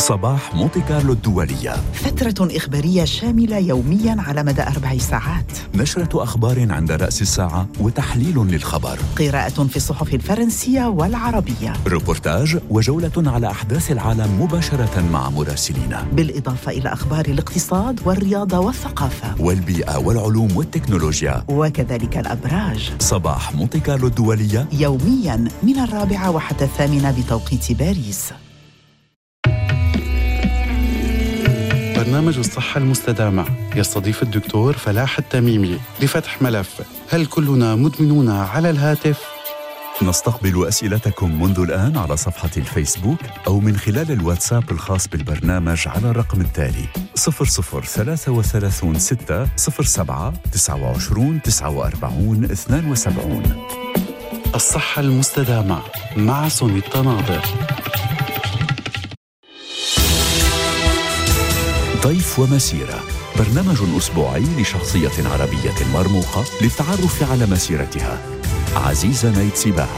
صباح مونتي كارلو الدولية، فترة إخبارية شاملة يومياً على مدى 4 ساعات، نشرة أخبار عند رأس الساعة وتحليل للخبر، قراءة في الصحف الفرنسية والعربية، ريبورتاج وجولة على أحداث العالم مباشرة مع مراسلين، بالإضافة إلى أخبار الاقتصاد والرياضة والثقافة والبيئة والعلوم والتكنولوجيا، وكذلك الأبراج. صباح مونتي كارلو الدولية يومياً من 4 وحتى 8 بتوقيت باريس. برنامج الصحة المستدامة يستضيف الدكتور فلاح التميمي لفتح ملف: هل كلنا مدمنون على الهاتف؟ نستقبل أسئلتكم منذ الآن على صفحة الفيسبوك أو من خلال الواتساب الخاص بالبرنامج على الرقم التالي 0033 6 07 29 49 72. الصحة المستدامة مع سوني التناظر. ضيف ومسيرة، برنامج أسبوعي لشخصية عربية مرموقة للتعرف على مسيرتها. عزيزة نايت سباها.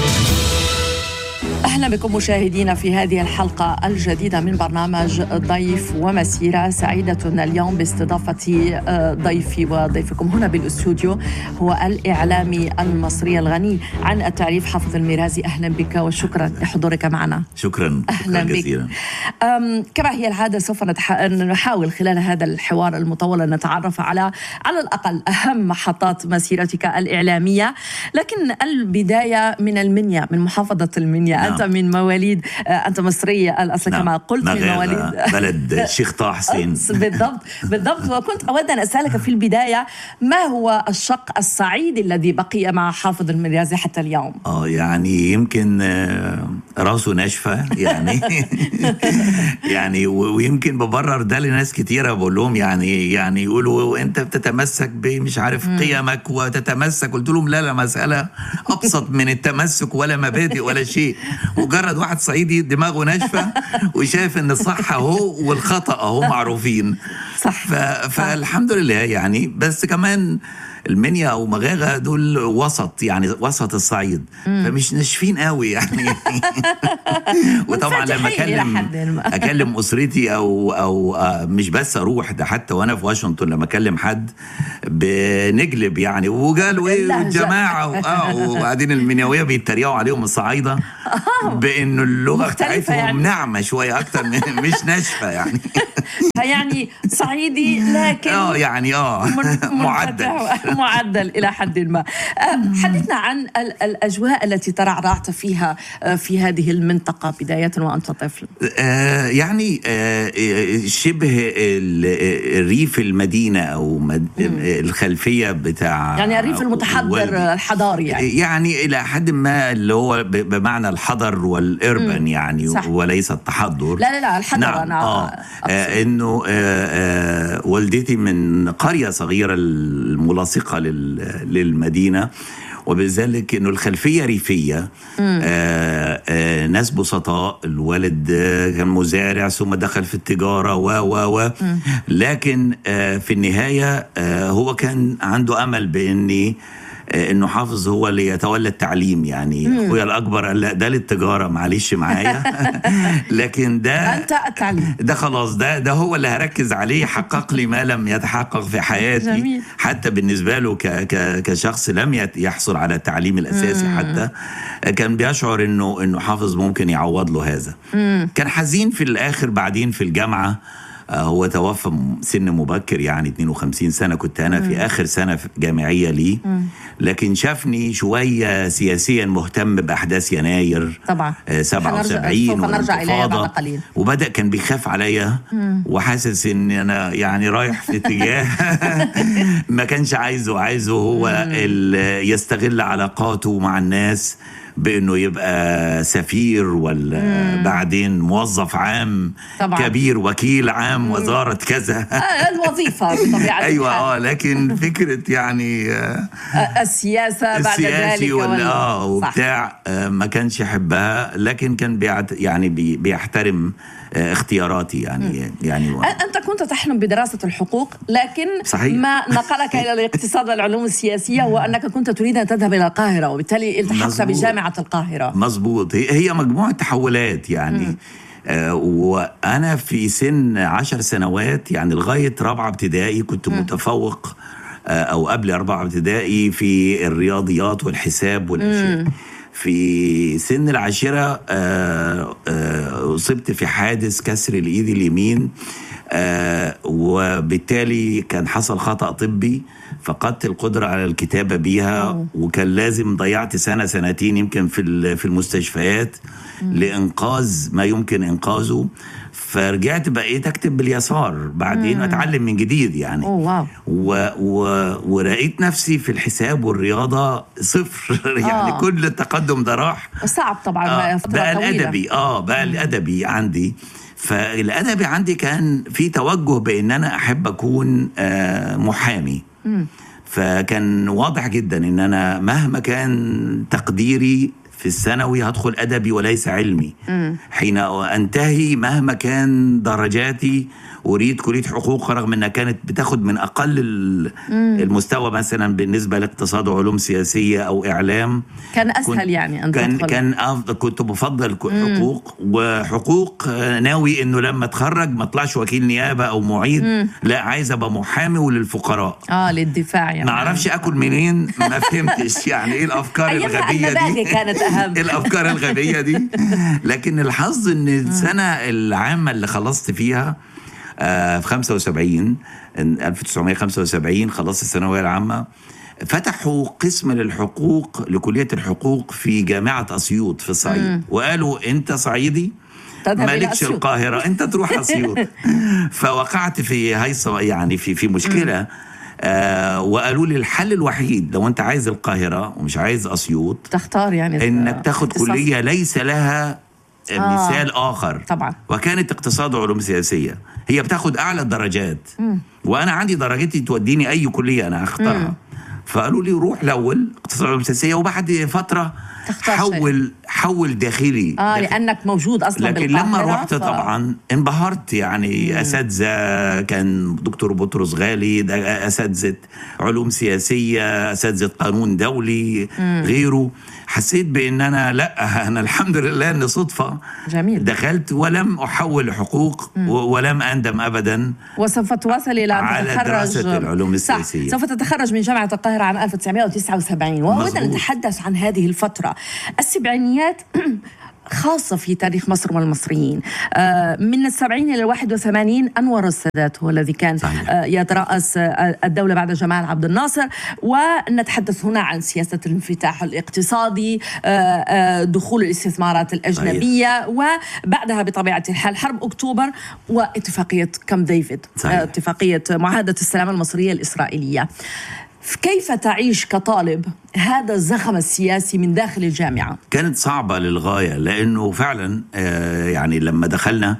أهلا بكم مشاهدينا في هذه الحلقة الجديدة من برنامج ضيف ومسيرة. سعيدة اليوم باستضافة ضيفي وضيفكم هنا بالاستوديو، هو الإعلامي المصري الغني عن التعريف حافظ الميرازي. أهلا بك وشكرا لحضورك معنا. شكرا. أهلا بك. كما هي العادة سوف نحاول خلال هذا الحوار المطول أن نتعرف على الأقل أهم محطات مسيرتك الإعلامية، لكن البداية من المنيا، من محافظة المنيا. أنت من مواليد، أنت مصري الأصل كما قلت، من مواليد بلد الشيخ طه حسين. بالضبط. وكنت أود أن أسألك في البداية، ما هو الشق الصعيد الذي بقي مع حافظ الميرازي حتى اليوم؟ يعني يمكن راسه ناشفة يعني يعني ويمكن ببرر ده لناس كتيرة، بقول لهم يعني يقولوا أنت بتتمسك بمش عارف قيمك وتتمسك، قلت لهم لا، مسألة أبسط من التمسك ولا مبادئ ولا شيء. مجرد واحد صعيدي دماغه ناشفة وشايف ان الصح اهو والخطأ اهو معروفين. صح. فالحمد لله يعني. بس كمان المنيا او مغاغة دول وسط، يعني وسط الصعيد، فمش ناشفين قوي يعني وطبعا لما اكلم اسرتي او مش بس اروح، ده حتى وانا في واشنطن لما اكلم حد بنجلب يعني، وقالوا ايه الجماعه وبعدين المنيويه بيتريقوا عليهم الصعايده بانه اللغه بتاعتهم يعني ناعمه شويه اكتر من مش ناشفه يعني يعني صعيدي لكن يعني معدل إلى حد ما. حدثنا عن الأجواء التي ترعرعت فيها في هذه المنطقة بداية وأنت طفل. يعني شبه الريف المدينة أو الخلفية بتاع يعني الريف المتحضر الحضاري يعني إلى حد ما، اللي هو بمعنى الحضر والإربن يعني صح. وليس التحضر. لا الحضر. نعم. أنا إنه والدتي من قرية صغيرة الملاصقة للمدينة، وبذلك انه الخلفيه ريفيه. ناس بسطاء، الوالد كان مزارع ثم دخل في التجاره و لكن في النهايه هو كان عنده امل انه حافظ هو اللي يتولى التعليم يعني. اخويا الاكبر قال لا، ده للتجاره معلش معايا لكن ده انت التعليم ده خلاص، ده هو اللي هركز عليه، حقق لي ما لم يتحقق في حياتي. جميل. حتى بالنسبه له كشخص لم يحصل على التعليم الاساسي حتى كان بيشعر انه حافظ ممكن يعوض له هذا. كان حزين في الاخر بعدين في الجامعه. هو توفى سن مبكر يعني 52 سنة. كنت أنا في آخر سنة جامعية لي، لكن شافني شوية سياسيا مهتم بأحداث يناير طبعا 77 ونرجع إليها بعد قليل. وبدأ كان بيخاف عليا وحاسس إن أنا يعني رايح في اتجاه ما كانش عايزه هو يستغل علاقاته مع الناس بأنه يبقى سفير ولا بعدين موظف عام طبعا. كبير، وكيل عام وزارة كذا الوظيفة بطبيعة أيوة يعني فكرة يعني السياسة بعد ذلك وبتاع ما كانش يحبها، لكن كان يعني بيحترم اختياراتي يعني أنت كنت تحلم بدراسة الحقوق، لكن صحيح. ما نقلك إلى الاقتصاد والعلوم السياسية هو أنك كنت تريد أن تذهب إلى القاهرة، وبالتالي التحقت بجامعة القاهرة. مظبوط. هي مجموعة تحولات يعني. وأنا في سن 10 سنوات يعني لغاية 4 ابتدائي كنت متفوق، أو قبل 4 ابتدائي في الرياضيات والحساب والأشياء. في سن 10 أصبت في حادث كسر الإيد اليمين، وبالتالي كان حصل خطأ طبي، فقدت القدرة على الكتابة بيها، وكان لازم ضيعت 1 سنتين يمكن في المستشفيات لإنقاذ ما يمكن إنقاذه. فرجعت بقيت أكتب باليسار بعدين أتعلم من جديد يعني. ورأيت نفسي في الحساب والرياضة 0 يعني كل التقدم ده راح. صعب طبعا. بقى الأدبي بقى الأدبي عندي. فالأدبي عندي كان في توجه بأن أنا أحب أكون محامي. فكان واضح جدا أن أنا مهما كان تقديري في الثانوي هدخل أدبي وليس علمي. حين أنتهي مهما كان درجاتي أريد كلية حقوق، رغم أنها كانت بتاخد من أقل المستوى مثلا بالنسبة لاقتصاد وعلوم سياسية أو إعلام. كان أسهل يعني أن تدخل. كنت بفضل حقوق. وحقوق ناوي أنه لما أتخرج ما أطلعش وكيل نيابة أو معيد، لا عايز أبقى محامي وللفقراء. للدفاع يعني. ما أعرفش أكل منين، ما فهمتش يعني إيه الأفكار الغبية دي. كانت أهم. الأفكار الغبية دي. لكن الحظ أن السنة العامة اللي خلصت فيها في 1975 خلصت الثانوية العامة، فتحوا قسم للحقوق لكلية الحقوق في جامعة أسيوط في الصعيد. وقالوا أنت صعيدي مالكش القاهرة، أنت تروح أسيوط. فوقعت في هيصة يعني في مشكلة. وقالوا لي الحل الوحيد لو أنت عايز القاهرة ومش عايز أسيوط تختار يعني إنك تاخد كلية ليس لها مثال آخر طبعا. وكانت اقتصاد وعلوم سياسية، هي بتاخد أعلى الدرجات. وأنا عندي درجتي توديني أي كلية أنا أختارها. فقالوا لي روح الأول اقتصاد وعلوم سياسية، وبعد فترة حول داخلي. لأنك موجود أصلا لكن لما رحت طبعا انبهرت يعني. أساتذة كان دكتور بطرس غالي، ده أساتذة علوم سياسية، أساتذة قانون دولي، غيره. حسيت بأن أنا الحمد لله أن صدفة جميل دخلت ولم أحول حقوق ولم أندم أبدا. وسوف تواصل إلى أن تتخرج على دراسة العلوم السياسية. سوف تتخرج من جامعة القاهرة عام 1979. وأود أن نتحدث عن هذه الفترة. السبعينيات خاصة في تاريخ مصر والمصريين. من 70 إلى 81 أنور السادات هو الذي كان يترأس الدولة بعد جمال عبد الناصر. ونتحدث هنا عن سياسة الانفتاح الاقتصادي، دخول الاستثمارات الأجنبية، وبعدها بطبيعة الحال حرب أكتوبر واتفاقية كامب ديفيد، اتفاقية معاهدة السلام المصرية الإسرائيلية. كيف تعيش كطالب هذا الزخم السياسي من داخل الجامعة؟ كانت صعبة للغاية، لأنه فعلا يعني لما دخلنا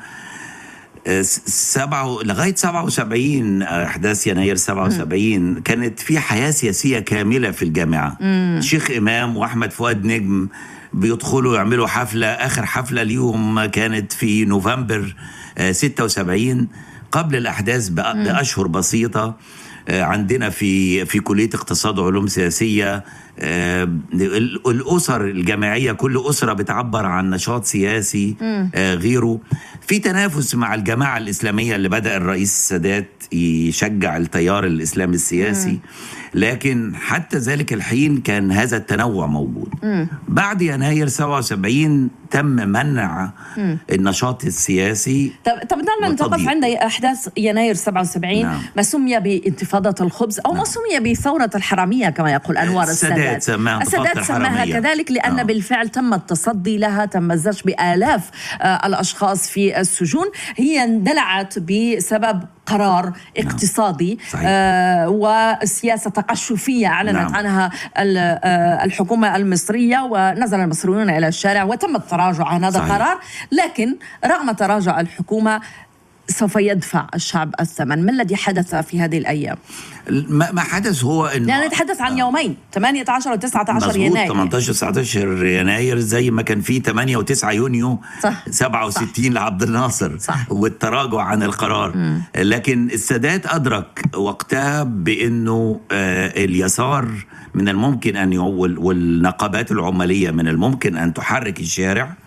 لغاية 77 أحداث يناير 77 كانت في حياة سياسية كاملة في الجامعة. شيخ إمام وأحمد فؤاد نجم بيدخلوا يعملوا حفلة. آخر حفلة ليهم كانت في نوفمبر 76 قبل الأحداث بأشهر بسيطة. عندنا في كلية اقتصاد وعلوم سياسية الأسر الجامعية كل أسرة بتعبر عن نشاط سياسي غيره. في تنافس مع الجماعة الإسلامية اللي بدأ الرئيس السادات يشجع التيار الإسلامي السياسي. لكن حتى ذلك الحين كان هذا التنوع موجود. بعد يناير 77 تم منع النشاط السياسي. طب دعنا نتوقف عند أحداث يناير 77. نعم. ما سمي بانتفاضة الخبز أو ما سمي بثورة الحرامية كما يقول أنور السادات. السادات سماها كذلك لأن بالفعل تم التصدي لها، تم الزج بآلاف الأشخاص في السجون. هي اندلعت بسبب قرار اقتصادي وسياسة تقشفية أعلنت عنها الحكومة المصرية، ونزل المصريون إلى الشارع وتم التراجع عن هذا القرار. لكن رغم تراجع الحكومة سوف يدفع الشعب الثمن. ما الذي حدث في هذه الأيام؟ ما حدث هو إنه يعني نتحدث عن يومين 18 و 19 يناير. 18 19 يناير زي ما كان في 8 و9 يونيو 67 لعبد الناصر والتراجع عن القرار. لكن السادات أدرك وقتها بأنه اليسار من الممكن أن والنقابات العمالية من الممكن أن تحرك الشارع،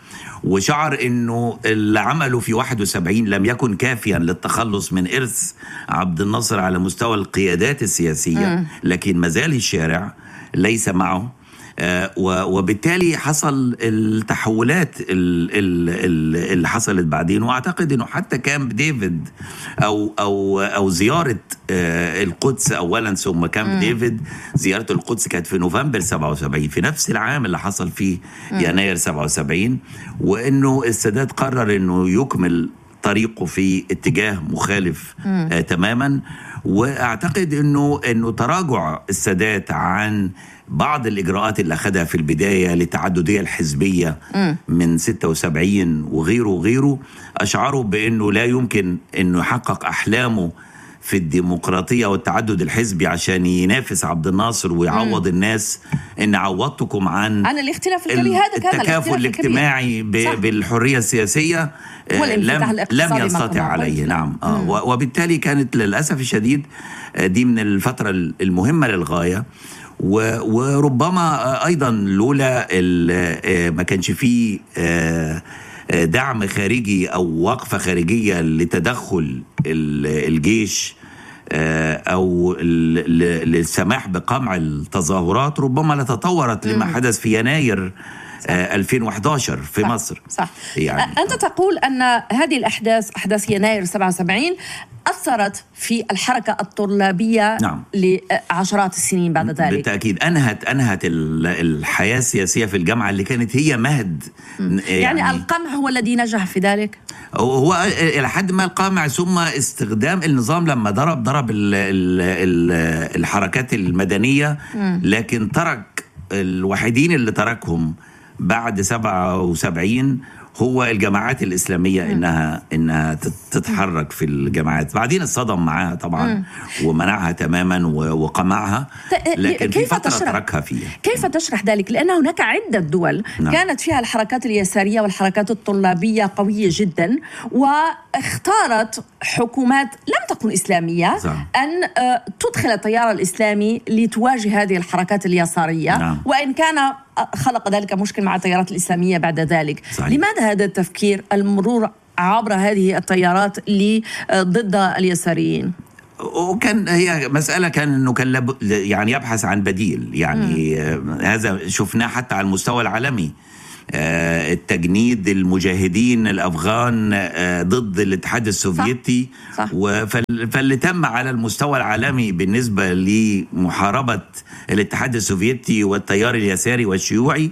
وشعر انه اللي عمله في 71 لم يكن كافيا للتخلص من إرث عبد الناصر على مستوى القيادات السياسية، لكن مازال الشارع ليس معه. وبالتالي حصل التحولات اللي حصلت بعدين. واعتقد انه حتى كامب ديفيد او زياره القدس اولا ثم كامب ديفيد، زياره القدس كانت في نوفمبر 77 في نفس العام اللي حصل فيه يناير 77، وانه السادات قرر انه يكمل طريقه في اتجاه مخالف تماما. واعتقد انه تراجع السادات عن بعض الإجراءات اللي أخذها في البداية للتعددية الحزبية من 76 وغيره أشعروا بأنه لا يمكن أنه يحقق أحلامه في الديمقراطية والتعدد الحزبي عشان ينافس عبد الناصر ويعوض الناس إن عوضتكم عن الاختلاف الكبير. هذا كان التكافل الاجتماعي بالحرية السياسية لم يستطع عليه. نعم. وبالتالي كانت للأسف الشديد دي من الفترة المهمة للغاية. وربما أيضا لولا ما كانش فيه دعم خارجي أو وقفة خارجية لتدخل الجيش أو للسماح بقمع التظاهرات، ربما لتطورت لما حدث في يناير 2011 في مصر. صح. يعني أنت تقول أن هذه الأحداث، أحداث يناير 77 أثرت في الحركة الطلابية لعشرات السنين بعد ذلك. بالتأكيد أنهت الحياة السياسية في الجامعة اللي كانت هي مهد. يعني القمع هو الذي نجح في ذلك؟ هو إلى حد ما القمع، ثم استخدام النظام لما ضرب الحركات المدنية، لكن ترك الوحيدين اللي تركهم بعد 77 هو الجماعات الإسلامية إنها تتحرك في الجامعات. بعدين اتصدم معها طبعا ومنعها تماما وقمعها، لكن في فترة تركها فيها. كيف تشرح ذلك؟ لأن هناك عدة دول كانت فيها الحركات اليسارية والحركات الطلابية قوية جدا، واختارت حكومات لم تكن إسلامية أن تدخل التيار الإسلامي لتواجه هذه الحركات اليسارية. وإن كان خلق ذلك مشكل مع التيارات الإسلامية بعد ذلك. لماذا هذا التفكير، المرور عبر هذه التيارات ضد اليساريين؟ وكان هي مسألة إنه كان يعني يبحث عن بديل. يعني هذا شفناه حتى على المستوى العالمي. التجنيد المجاهدين الأفغان ضد الاتحاد السوفيتي. صح. فاللي تم على المستوى العالمي بالنسبة لمحاربة الاتحاد السوفيتي والتيار اليساري والشيوعي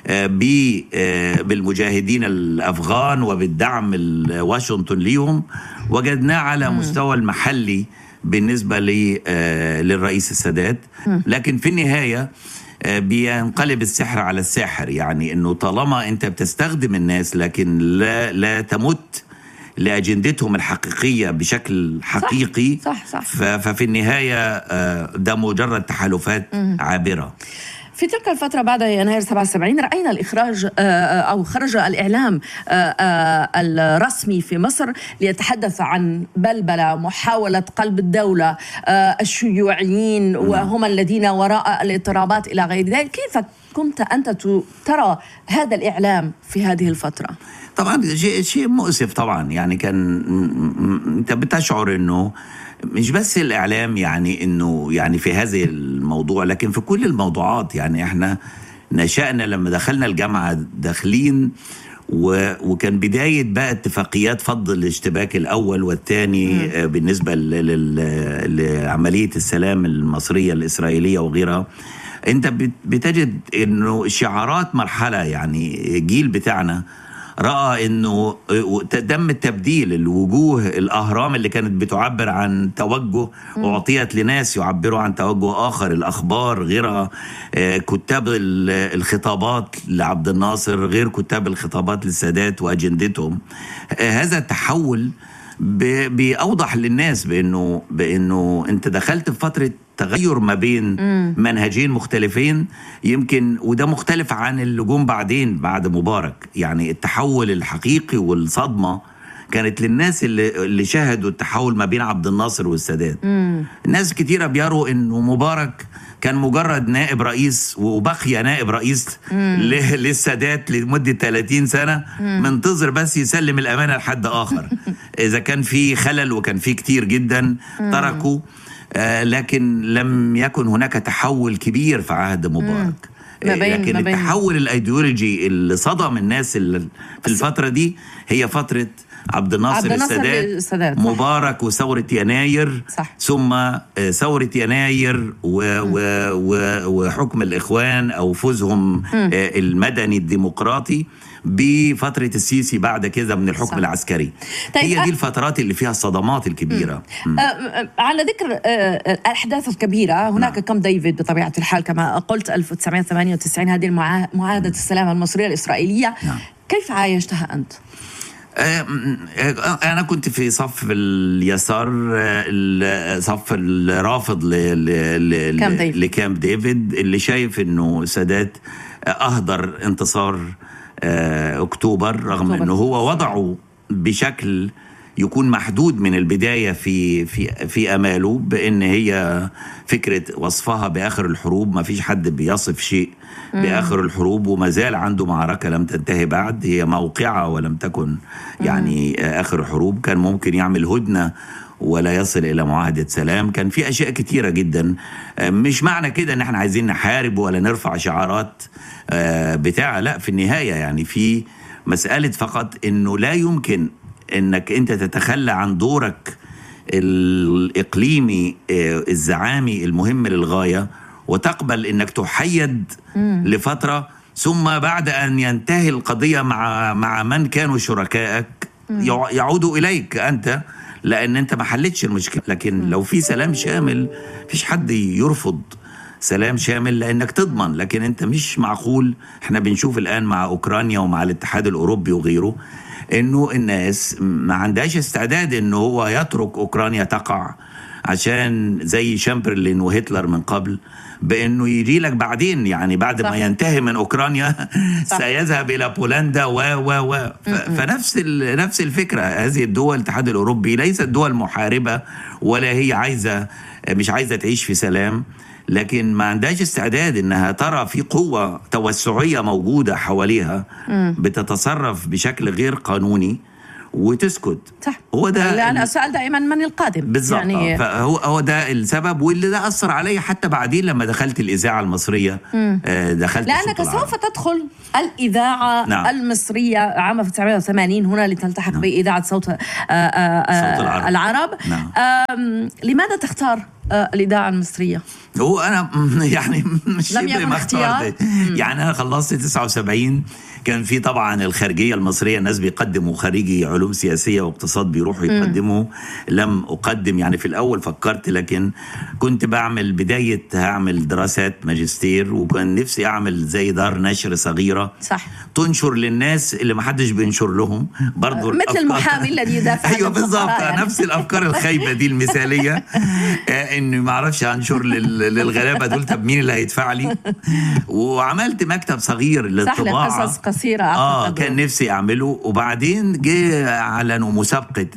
بالمجاهدين الأفغان وبالدعم الواشنطن ليهم، وجدناه على مستوى المحلي بالنسبة للرئيس السادات. لكن في النهاية بينقلب السحر على الساحر. يعني انه طالما انت بتستخدم الناس لكن لا تمت لأجندتهم الحقيقية بشكل حقيقي. صح. ففي النهاية ده مجرد تحالفات عابرة. في تلك الفترة بعد يناير 77 رأينا الإخراج أو خرج الإعلام الرسمي في مصر ليتحدث عن بلبلة، محاولة قلب الدولة، الشيوعيين وهم الذين وراء الاضطرابات إلى غير ذلك. كيف كنت أنت ترى هذا الإعلام في هذه الفترة؟ طبعا شيء مؤسف طبعا. يعني كان أنت بتشعر أنه مش بس الإعلام يعني في هذا الموضوع، لكن في كل الموضوعات. يعني احنا نشأنا لما دخلنا الجامعة داخلين وكان بداية بقى اتفاقيات فض الاشتباك الأول والثاني بالنسبة لعملية السلام المصرية الإسرائيلية وغيرها. انت بتجد انه شعارات مرحلة. يعني الجيل بتاعنا رأى أنه تم التبديل. الوجوه الأهرام اللي كانت بتعبر عن توجه أعطيت لناس يعبروا عن توجه آخر. الأخبار غيرها، كتاب الخطابات لعبد الناصر غير كتاب الخطابات للسادات وأجندتهم. هذا التحول بأوضح للناس بأنه أنت دخلت في فترة تغير ما بين منهجين مختلفين يمكن، وده مختلف عن اللجوم بعدين بعد مبارك. يعني التحول الحقيقي والصدمة كانت للناس اللي شاهدوا التحول ما بين عبد الناصر والسادات. الناس كتيرة بيروا انه مبارك كان مجرد نائب رئيس، وبقي نائب رئيس للسادات لمدة 30 سنة، منتظر بس يسلم الأمانة لحد آخر. إذا كان في خلل، وكان في كتير جدا تركوا، لكن لم يكن هناك تحول كبير في عهد مبارك. لكن التحول الأيديولوجي اللي صدم الناس في الفترة دي هي فترة عبد الناصر السادات، مبارك وثورة يناير، صح. ثم ثورة يناير وحكم الإخوان أو فوزهم المدني الديمقراطي بفترة السيسي بعد كده من الحكم، صح. العسكري. طيب، هي دي الفترات اللي فيها الصدمات الكبيرة. على ذكر الأحداث الكبيرة، هناك كامب ديفيد بطبيعة الحال كما قلت 1998، هذه معاهدة السلام المصرية الإسرائيلية. كيف عايشتها أنت؟ أنا كنت في صف اليسار، صف الرافض لكامب ديفيد، اللي شايف أنه سادات أهدر انتصار أكتوبر، رغم أنه هو وضعه بشكل يكون محدود من البداية في أماله، بأن هي فكرة وصفها بآخر الحروب. ما فيش حد بيصف شيء بآخر الحروب، وما زال عنده معركة لم تنتهي بعد، هي موقعة ولم تكن يعني آخر الحروب. كان ممكن يعمل هدنة ولا يصل إلى معاهدة سلام. كان في أشياء كتيرة جدا. مش معنى كده إن احنا عايزين نحارب ولا نرفع شعارات بتاع، لا، في النهاية يعني في مسألة فقط إنه لا يمكن إنك أنت تتخلى عن دورك الإقليمي الزعامي المهم للغاية، وتقبل إنك تحيد لفترة، ثم بعد أن ينتهي القضية مع من كانوا شركائك يعودوا إليك أنت، لأن أنت ما حلتش المشكلة. لكن لو في سلام شامل، فيش حد يرفض سلام شامل لأنك تضمن. لكن أنت مش معقول. احنا بنشوف الآن مع أوكرانيا ومع الاتحاد الأوروبي وغيره إنه الناس ما عندهاش استعداد إنه هو يترك أوكرانيا تقع، عشان زي شامبرلين وهتلر من قبل، بأنه يجي لك بعدين، يعني بعد ما ينتهي من أوكرانيا سيذهب إلى بولندا فنفس الفكرة. هذه الدول الاتحاد الأوروبي ليست دول محاربة، ولا هي مش عايزة تعيش في سلام، لكن ما عندهاش استعداد انها ترى في قوة توسعية موجودة حواليها بتتصرف بشكل غير قانوني وتسكت. صح. هو ده أنا أسأل دائما من القادم بالضبط. يعني فهو ده السبب، واللي ده أثر علي حتى بعدين لما دخلت الإذاعة المصرية. دخلت لأنك سوف تدخل الإذاعة المصرية عام 1980 هنا لتلتحق بإذاعة صوت العرب. لماذا تختار الإذاعة المصرية؟ هو أنا يعني مش لم يكن اختيار. يعني أنا خلصت 79، كان في طبعا الخارجية المصرية، الناس بيقدموا خريجي علوم سياسية واقتصاد بيروحوا يقدموا. لم أقدم يعني في الأول، فكرت، لكن كنت هعمل دراسات ماجستير، وكان نفسي أعمل زي دار نشر صغيرة، صح، تنشر للناس اللي ما حدش بينشر لهم برضو، مثل المحامي الذي يدافع. أيوة بالضبط، يعني. نفس الأفكار الخايبة دي المثالية، إني ما أعرفش أنشر للغلابة دول، طب مين اللي هيدفع لي؟ وعملت مكتب صغير للطباعة، صح، قصص قصيرة كان نفسي أعمله. وبعدين جه أعلنوا مسابقة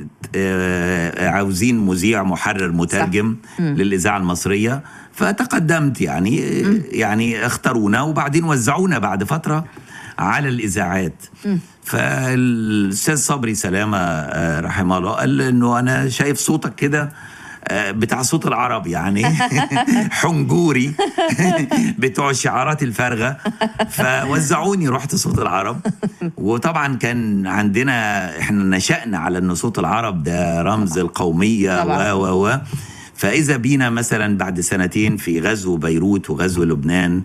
عاوزين مذيع محرر مترجم للإذاعة المصرية، فتقدمت يعني اختارونا، وبعدين وزعونا بعد فترة على الإذاعات. فالأستاذ صبري سلامة رحمه الله قال إنه أنا شايف صوتك كده بتاع صوت العرب، يعني حنجوري بتوع الشعارات الفارغة، فوزعوني، رحت صوت العرب. وطبعا كان عندنا، احنا نشأنا على ان صوت العرب ده رمز القومية فإذا بينا مثلا بعد سنتين في غزو بيروت وغزو لبنان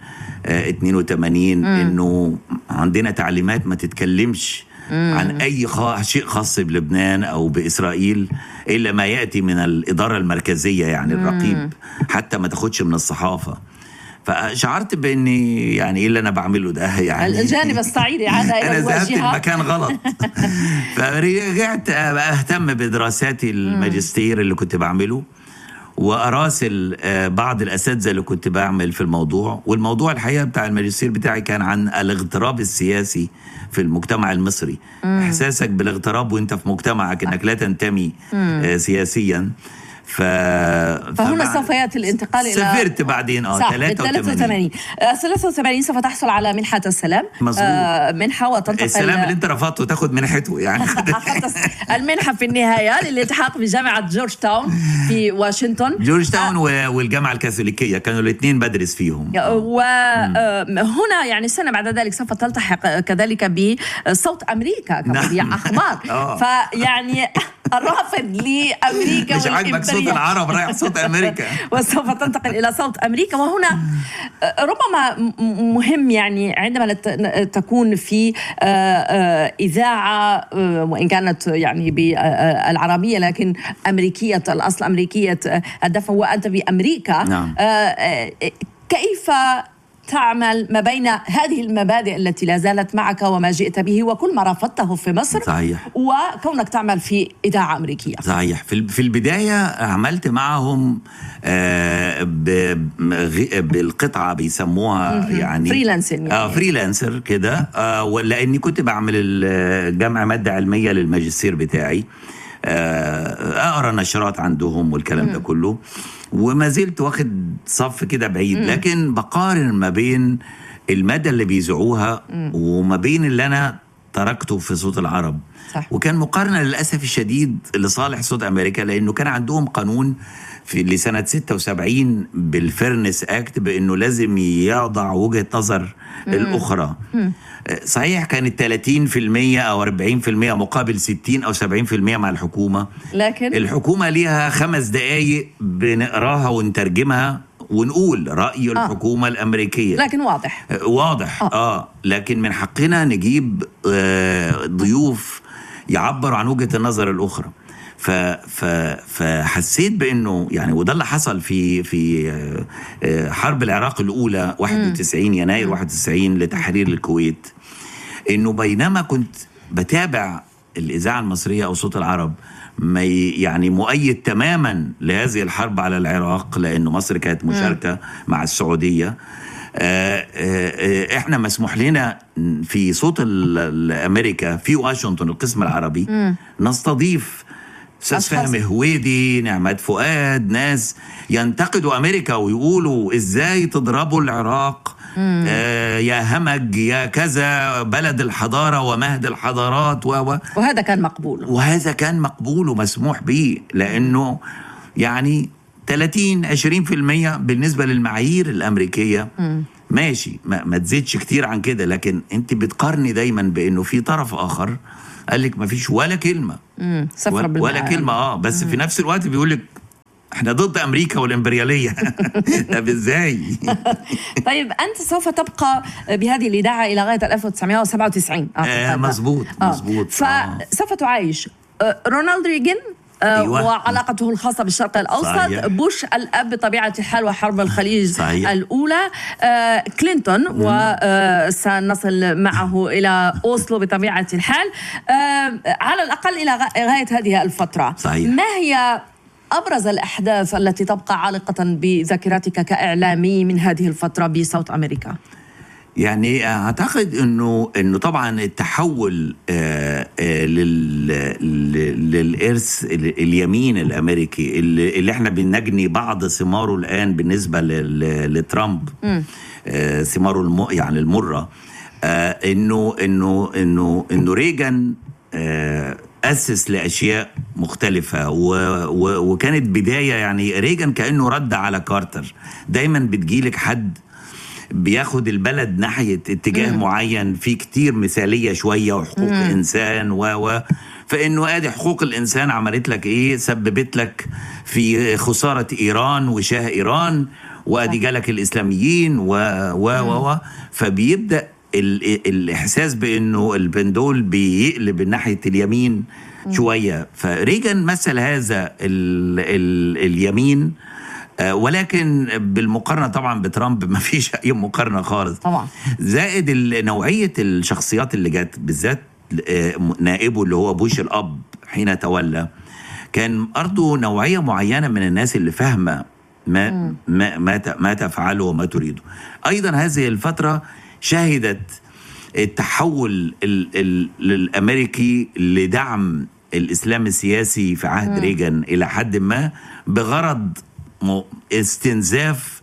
82 انه عندنا تعليمات ما تتكلمش عن أي شيء خاص بلبنان أو بإسرائيل إلا ما يأتي من الإدارة المركزية، يعني الرقيب، حتى ما تاخدش من الصحافة. فشعرت بأني يعني إيه اللي أنا بعمله ده، يعني الجانب الصعيدي عاد إلى أنا ذهبت المكان غلط. فرجعت أهتم بدراساتي الماجستير اللي كنت بعمله، وأراسل بعض الأساتذة اللي كنت بعمل في الموضوع. والموضوع الحقيقة بتاع الماجستير بتاعي كان عن الاغتراب السياسي في المجتمع المصري. إحساسك بالاغتراب وانت في مجتمعك، انك لا تنتمي سياسيا. فهنا سوف يأتي الانتقال إلى سافرت بعدين 83 سوف تحصل على منحة السلام. منحة وتنتقل السلام اللي انت رفضته تاخد منحته يعني. أخذت المنحة في النهاية للالتحاق بجامعة جورج تاون في واشنطن. جورج تاون والجامعة الكاثوليكية كانوا الاثنين بدرس فيهم. وهنا يعني سنة بعد ذلك سوف تلتحق كذلك بصوت أمريكا كمذيع أخبار. فيعني الرافض لأمريكا مش عاجبك صوت العرب رايح صوت أمريكا وسوف تنتقل إلى صوت أمريكا. وهنا ربما مهم يعني عندما تكون في إذاعة وإن كانت يعني بالعربية لكن أمريكية الأصل أمريكية الدفع وأنت بأمريكا. نعم. كيف تعمل ما بين هذه المبادئ التي لا زالت معك وما جئت به وكل ما رفضته في مصر؟ صحيح. وكونك تعمل في إذاعة أمريكية. صحيح. في البداية عملت معهم بالقطعة بيسموها يعني فريلانسر كده، لأني كنت بعمل الجامعة مادة علمية للماجستير بتاعي، أقرأ نشرات عندهم والكلام ده كله، وما زلت واخد صف كده بعيد، لكن بقارن ما بين المادة اللي بيزعوها وما بين اللي أنا تركته في صوت العرب. صح. وكان مقارنة للأسف الشديد لصالح صوت أمريكا، لأنه كان عندهم قانون في لسنة 76 بالفيرنس أكت بأنه لازم يضع وجهة نظر الأخرى. صحيح كانت 30% أو 40% مقابل 60 أو 70% مع الحكومة، لكن الحكومة ليها 5 دقايق بنقراها ونترجمها ونقول رأي الحكومة الأمريكية، لكن واضح. لكن من حقنا نجيب ضيوف يعبروا عن وجهة النظر الأخرى. فحسيت بأنه يعني، وده اللي حصل في حرب العراق الأولى 91 يناير 91 لتحرير الكويت، إنه بينما كنت بتابع الإذاعة المصرية أو صوت العرب يعني مؤيد تماما لهذه الحرب على العراق، لأنه مصر كانت مشاركة مع السعودية، احنا مسموح لنا في صوت الأمريكا في واشنطن القسم العربي نستضيف أستاذ فهمي هويدي، نعمت فؤاد، ناس ينتقدوا أمريكا ويقولوا إزاي تضربوا العراق، يا همج يا كذا، بلد الحضارة ومهد الحضارات وهذا كان مقبول ومسموح به، لأنه يعني 30-20% بالنسبة للمعايير الأمريكية ماشي، ما تزيدش كتير عن كده، لكن انت بتقارني دايما بأنه في طرف آخر قال لك ما فيش ولا كلمة ولا كلمة بس في نفس الوقت بيقول لك احنا ضد أمريكا والإمبريالية. طب ازاي؟ طيب أنت سوف تبقى بهذه الإذاعة إلى غاية 1997. مظبوط. فسوف تعايش رونالد ريغان وعلاقته الخاصة بالشرق الأوسط، صحيح. بوش الأب بطبيعة الحال وحرب الخليج، صحيح. الأولى، كلينتون وسنصل معه إلى أوسلو بطبيعة الحال، على الأقل إلى غاية هذه الفترة، صحيح. ما هي أبرز الأحداث التي تبقى عالقة بذاكرتك كإعلامي من هذه الفترة بصوت أمريكا؟ يعني أعتقد إنه طبعا التحول للإرث اليمين الأمريكي اللي احنا بنجني بعض ثماره الآن بالنسبة لترامب، ثماره يعني المرة، إنه ريغان أسس لأشياء مختلفة، وكانت بداية يعني ريغان كأنه رد على كارتر. دايما بتجيلك حد بياخد البلد ناحية اتجاه معين، في كتير مثالية شوية وحقوق إنسان فإنه آدي حقوق الإنسان عملت لك إيه؟ سببت لك في خسارة إيران وشاه إيران، وآدي جالك الإسلاميين فبيبدأ الإحساس بأنه البندول بيقلب ناحية اليمين شوية. فريغان مثل هذا اليمين، ولكن بالمقارنة طبعا بترامب ما فيش أي مقارنة خالص طبعا. زائد نوعية الشخصيات اللي جات، بالذات نائبه اللي هو بوش الأب حين تولى، كان برضه نوعية معينة من الناس اللي فاهمة ما تفعله وما تريده. أيضا هذه الفترة شهدت التحول الأمريكي لدعم الإسلام السياسي في عهد ريغان إلى حد ما بغرض استنزاف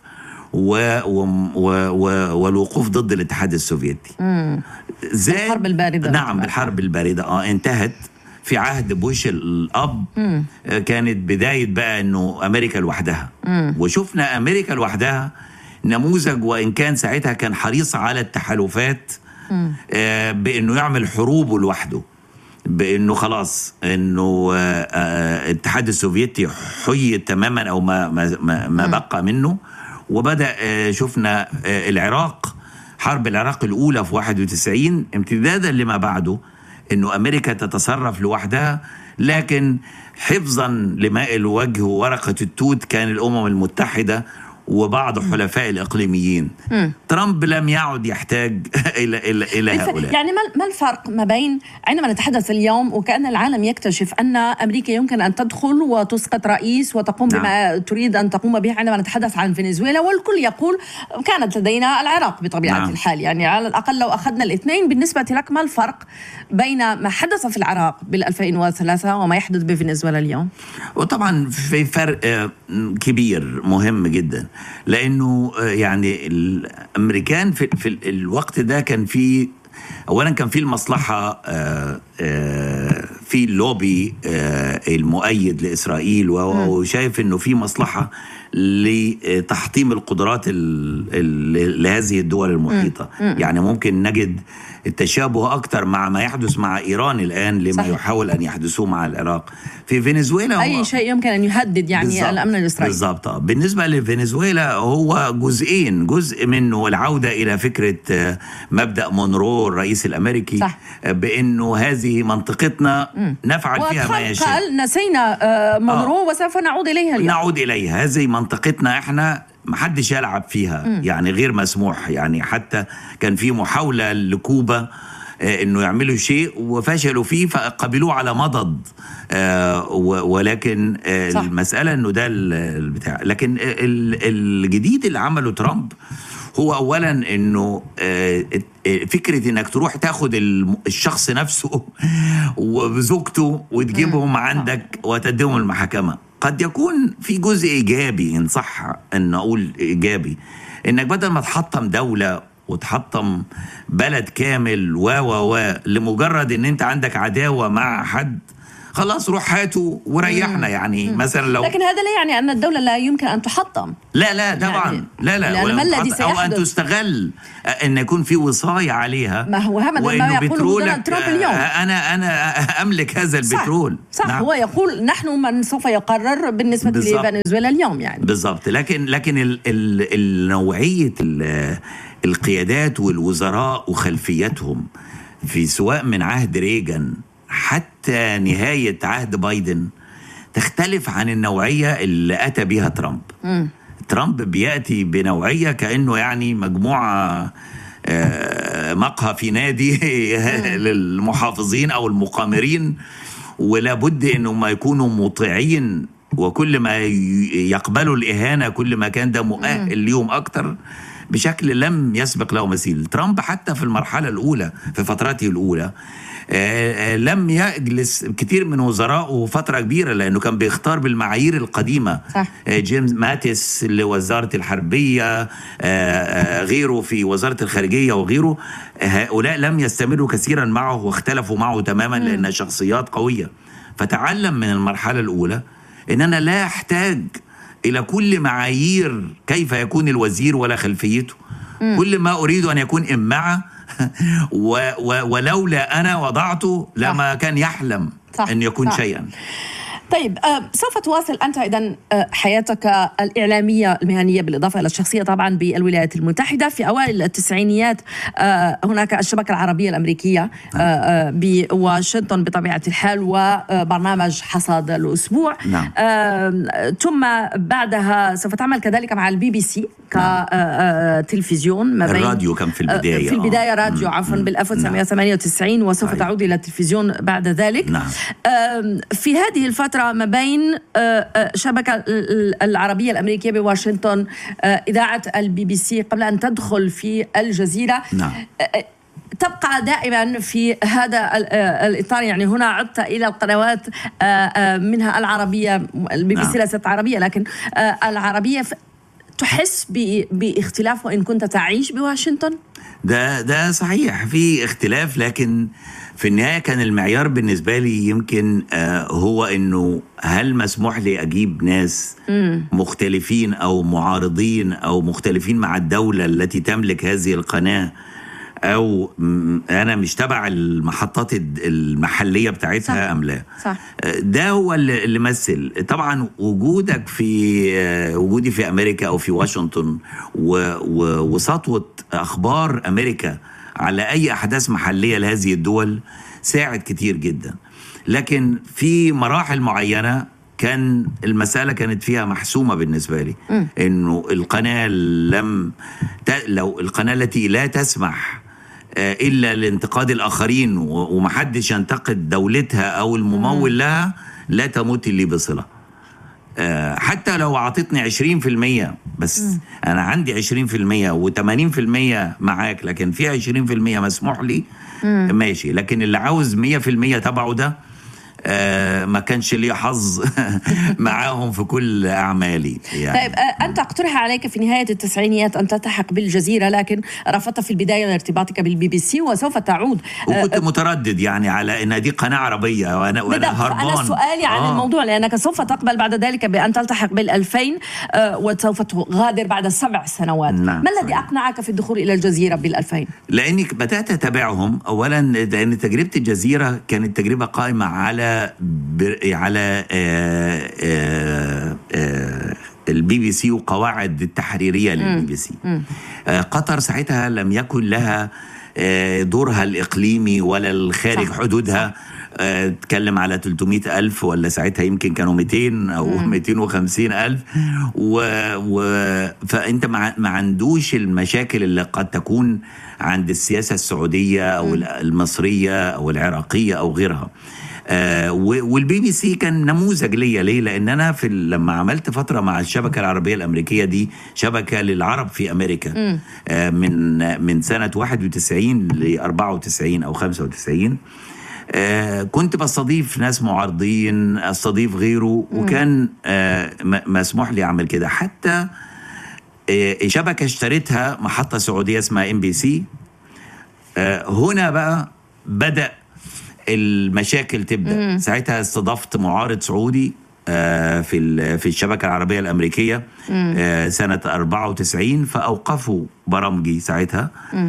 والوقوف ضد الاتحاد السوفيتي. الحرب الباردة. نعم، بالحرب الباردة انتهت في عهد بوش الأب. كانت بداية بقى أنه أمريكا لوحدها. وشفنا أمريكا لوحدها نموذج، وإن كان ساعتها كان حريص على التحالفات بأنه يعمل حروبه لوحده، بأنه خلاص أنه الاتحاد السوفيتي حيي تماما أو ما بقى منه. وبدأ شفنا العراق، حرب العراق الأولى في 91 امتدادا لما بعده، أنه أمريكا تتصرف لوحدها، لكن حفظا لماء الوجه وورقة التوت كان الأمم المتحدة وبعض حلفاء الإقليميين. ترامب لم يعد يحتاج إلى هؤلاء. يعني ما الفرق ما بين عندما نتحدث اليوم وكأن العالم يكتشف أن أمريكا يمكن أن تدخل وتسقط رئيس وتقوم بما تريد أن تقوم به، عندما نتحدث عن فنزويلا والكل يقول كانت لدينا العراق بطبيعة الحال. يعني على الأقل لو أخذنا الاثنين، بالنسبة لك ما الفرق بين ما حدث في العراق بال2003 وما يحدث بفنزويلا اليوم؟ وطبعا في فرق كبير مهم جدا، لأنه يعني الأمريكان في الوقت ده كان في أولا كان في المصلحة في اللوبي المؤيد لإسرائيل، وشايف أنه في مصلحة لتحطيم القدرات لهذه الدول المحيطة. يعني ممكن نجد التشابه أكتر مع ما يحدث مع إيران الآن لما يحاول أن يحدثوه مع العراق. في فنزويلا أي شيء يمكن أن يهدد يعني الأمن الإسرائيلي. بالضبط. بالنسبة لفنزويلا هو جزئين، جزء منه العودة إلى فكرة مبدأ مونرو الرئيس الأمريكي، صح، بأنه هذه منطقتنا نفعل فيها ما يشاء. قال نسينا مونرو وسوف نعود إليها اليوم. نعود إليها، هذه منطقتنا إحنا، محدش يلعب فيها. يعني غير مسموح. يعني حتى كان في محاولة لكوبا انه يعملوا شيء وفشلوا فيه فقبلوه على مضض. ولكن المسألة انه ده البتاع. لكن الجديد اللي عمله ترامب هو اولا انه فكرة انك تروح تاخد الشخص نفسه وزوجته وتجيبهم عندك وتديهم المحاكمة. قد يكون في جزء إيجابي، إن صح أن أقول إيجابي، إنك بدل ما تحطم دولة وتحطم بلد كامل لمجرد إن أنت عندك عداوة مع حد، خلاص روح هاته وريحنا. يعني مثلا لو لكن هذا لا يعني أن الدولة لا يمكن أن تحطم. لا طبعا يعني أو أن تستغل أن يكون في وصاية عليها. ما هو هذا ما يقوله ترامب اليوم. أنا أملك هذا البترول. صح. نعم. هو يقول نحن من سوف يقرر بالنسبة لفنزويلا اليوم. يعني بالضبط. لكن النوعية القيادات والوزراء وخلفياتهم في سواء من عهد ريغان حتى نهاية عهد بايدن تختلف عن النوعية اللي أتى بها ترامب. ترامب بيأتي بنوعية كأنه يعني مجموعة مقهى في نادي للمحافظين أو المقامرين، ولا بد أنهم ما يكونوا مطيعين، وكل ما يقبلوا الإهانة كل ما كان ده مؤهل اليوم أكتر بشكل لم يسبق له مثيل. ترامب حتى في المرحلة الأولى في فترته الأولى لم يجلس كتير من وزرائه فترة كبيرة، لأنه كان بيختار بالمعايير القديمة. جيمس ماتيس لوزارة الحربية، غيره في وزارة الخارجية وغيره، هؤلاء لم يستمروا كثيرا معه واختلفوا معه تماما لأنها شخصيات قوية. فتعلم من المرحلة الأولى أن أنا لا أحتاج إلى كل معايير كيف يكون الوزير ولا خلفيته. كل ما أريد أن يكون إمعة ولولا أنا وضعته لما كان يحلم أن يكون شيئا. طيب سوف تواصل أنت أيضا حياتك الإعلامية المهنية بالإضافة إلى الشخصية طبعا بالولايات المتحدة. في أوائل التسعينيات هناك الشبكة العربية الأمريكية بواشنطن بطبيعة الحال، وبرنامج حصاد الأسبوع. ثم بعدها سوف تعمل كذلك مع البي بي سي كتلفزيون. الراديو كان في البداية راديو بال 1998 وسوف تعود إلى التلفزيون بعد ذلك. في هذه الفترة ما بين شبكة العربية الأمريكية بواشنطن، إذاعة البي بي سي قبل أن تدخل في الجزيرة، تبقى دائما في هذا الإطار. يعني هنا عدت إلى القنوات منها العربية، البي بي سي ليست عربية لكن العربية، تحس باختلاف وإن كنت تعيش بواشنطن؟ ده صحيح في اختلاف، لكن في النهاية كان المعيار بالنسبة لي يمكن هو إنه هل مسموح لي أجيب ناس مختلفين أو معارضين أو مختلفين مع الدولة التي تملك هذه القناة، أو أنا مش تبع المحطات المحلية بتاعتها، صح. أم لا. صح. ده هو اللي مثل. طبعا وجودك وجودي في أمريكا أو في واشنطن وسطوة أخبار أمريكا على أي أحداث محلية لهذه الدول ساعد كتير جدا. لكن في مراحل معينة كان المسألة كانت فيها محسومة بالنسبة لي، إنه القناة لو القناة التي لا تسمح إلا لانتقاد الآخرين ومحدش ينتقد دولتها أو الممول لها لا تموت لي بصلة. حتى لو أعطتني 20% بس أنا عندي 20% و80% معاك، لكن في 20% مسموح لي ماشي. لكن اللي عاوز 100% تبعه ده ما كانش لي حظ معاهم في كل أعمالي يعني. طيب أنت اقترح عليك في نهاية التسعينيات أن تلتحق بالجزيرة، لكن رفضت في البداية ارتباطك بالبي بي سي وسوف تعود. وكنت متردد يعني على أن دي قناة عربية وأنا هربان. أنا سؤالي عن الموضوع، لأنك سوف تقبل بعد ذلك بأن تلتحق بال2000 وسوف تغادر بعد 7 سنوات. نعم. ما الذي أقنعك في الدخول إلى الجزيرة بال2000؟ لأني بدأت أتابعهم أولا لأن تجربة الجزيرة كانت تجربة قائمة على البي بي سي وقواعد التحريرية للبي بي سي. قطر ساعتها لم يكن لها دورها الإقليمي ولا الخارج حدودها. تكلم على 300,000 ولا ساعتها يمكن كانوا 200 أو 250,000 فأنت ما عندوش المشاكل اللي قد تكون عند السياسة السعودية أو المصرية أو العراقية أو غيرها. والبي بي سي كان نموذج ليا. ليه؟ لأن أنا لما عملت فترة مع الشبكة العربية الأمريكية، دي شبكة للعرب في أمريكا من سنة 91 ل 94 أو 95. كنت بستضيف ناس معارضين، استضيف غيره، وكان مسموح لي أعمل كده. حتى شبكة اشتريتها محطة سعودية اسمها MBC. هنا بقى بدأ المشاكل تبدأ. ساعتها استضفت معارض سعودي في الشبكة العربية الأمريكية سنة 94، فأوقفوا برامجي ساعتها.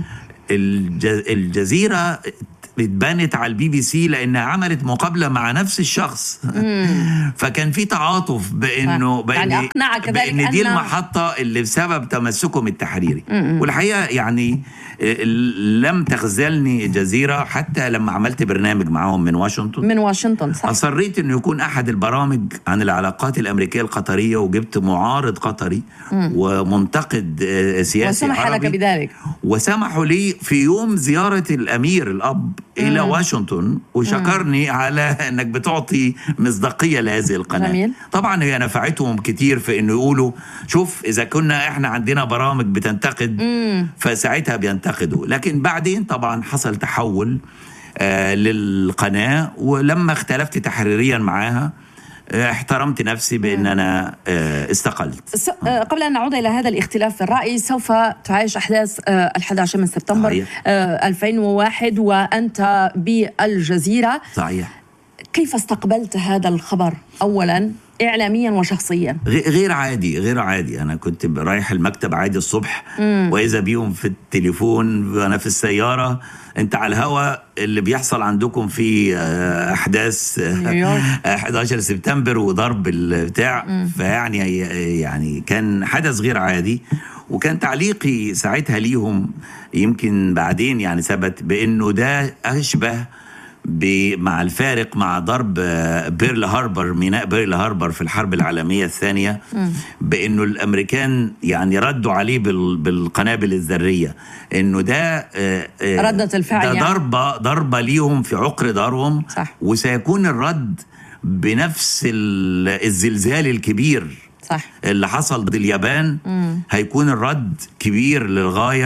الجزيرة اتبنت على البي بي سي لأنها عملت مقابلة مع نفس الشخص. فكان في تعاطف بأنه يعني أقنعك بأن دي المحطة اللي بسبب تمسكهم التحريري. والحقيقة يعني لم تخذلني الجزيرة حتى لما عملت برنامج معهم من واشنطن. صح. أصريت أنه يكون أحد البرامج عن العلاقات الأمريكية القطرية، وجبت معارض قطري ومنتقد سياسي وسمح عربي، لك بذلك. وسمحوا لي في يوم زيارة الأمير الأب إلى واشنطن وشكرني على أنك بتعطي مصداقية لهذه القناة. جميل. طبعا هي نفعتهم كتير في أنه يقولوا شوف إذا كنا إحنا عندنا برامج بتنتقد فساعتها بينتقدوا. لكن بعدين طبعا حصل تحول للقناة، ولما اختلفت تحريريا معاها احترمت نفسي بأن أنا استقلت. قبل أن نعود إلى هذا الاختلاف في الرأي، سوف تعيش أحداث 11 من سبتمبر 2001 وأنت بالجزيرة. صحيح. كيف استقبلت هذا الخبر أولا إعلاميا وشخصيا؟ غير عادي. أنا كنت رايح المكتب عادي الصبح وإذا بيهم في التليفون وأنا في السيارة، أنت على الهواء اللي بيحصل عندكم في أحداث 11 سبتمبر وضرب البتاع. فيعني كان حدث غير عادي. وكان تعليقي ساعتها ليهم يمكن بعدين يعني ثبت بأنه ده أشبه مع الفارق مع ضرب بيرل هاربر، ميناء بيرل هاربر في الحرب العالمية الثانية، بأنه الأمريكان يعني ردوا عليه بالقنابل الذرية. أنه ده ردة الفعل، ده ضربة ليهم في عقر دارهم. صح. وسيكون الرد بنفس الزلزال الكبير. صح. اللي حصل ضد اليابان. هيكون الرد كبير للغاية،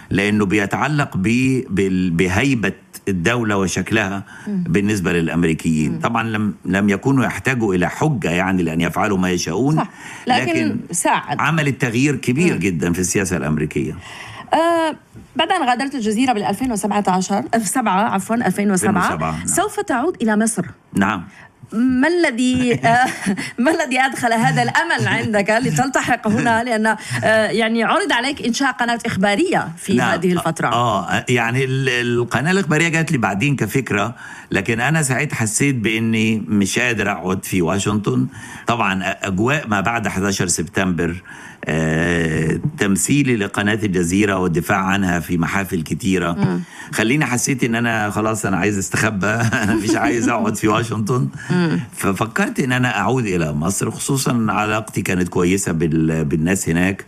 لأنه بيتعلق بهيبة الدولة وشكلها بالنسبة للأمريكيين. طبعا لم يكونوا يحتاجوا إلى حجة يعني لأن يفعلوا ما يشاءون، صح. لكن ساعد عمل التغيير كبير جدا في السياسة الأمريكية. بعد أن غادرت الجزيرة بال 2007 نعم. سوف تعود إلى مصر. نعم. ما الذي أدخل هذا الأمل عندك لتلتحق هنا؟ لأن يعني عرض عليك إنشاء قناة إخبارية في هذه الفترة. يعني القناة الإخبارية جات لي بعدين كفكرة، لكن أنا ساعتها حسيت بإني مش قادر أقعد في واشنطن. طبعا أجواء ما بعد 11 سبتمبر، تمثيلي لقناة الجزيرة والدفاع عنها في محافل كتيرة خليني حسيت ان انا خلاص انا عايز استخبى انا مش عايز اقعد في واشنطن. ففكرت ان انا اعود الى مصر، خصوصا علاقتي كانت كويسة بالناس هناك،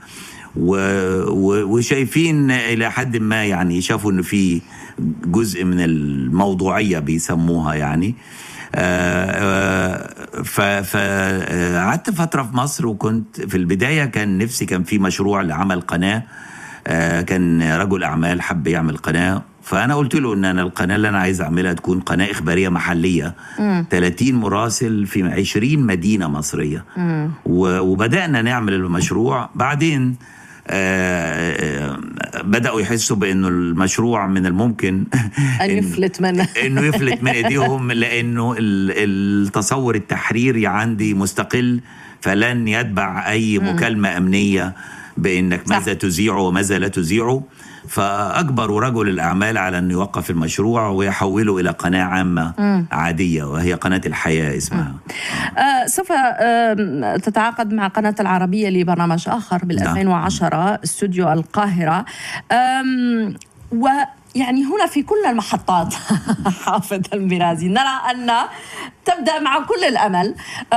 وشايفين الى حد ما يعني شافوا انه في جزء من الموضوعية بيسموها يعني. فقعدت فترة في مصر، وكنت في البداية كان في مشروع لعمل قناة. كان رجل أعمال حب يعمل قناة، فأنا قلت له إن أنا القناة اللي أنا عايز أعملها تكون قناة إخبارية محلية 30 مراسل في 20 مدينة مصرية. وبدأنا نعمل المشروع. بعدين بدأوا يحسوا بأنه المشروع من الممكن أن يفلت منه إنه يفلت من إيديهم، لأنه التصور التحريري عندي مستقل، فلن يتبع أي مكالمة أمنية بأنك ماذا تذيعه وماذا لا تذيعه. فأجبروا رجل الأعمال على أن يوقف المشروع ويحوله إلى قناة عامة عادية، وهي قناة الحياة اسمها. سوف تتعاقد مع قناة العربية لبرنامج آخر بال2010 استوديو القاهرة. ويعني هنا في كل المحطات حافظ الميرازي نرى أن تبدأ مع كل الأمل